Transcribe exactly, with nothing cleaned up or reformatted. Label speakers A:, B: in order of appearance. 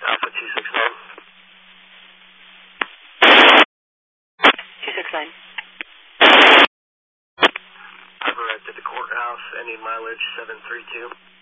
A: Alpha two six nine.
B: two six nine.
A: I've arrived at the courthouse. Any mileage seven three two.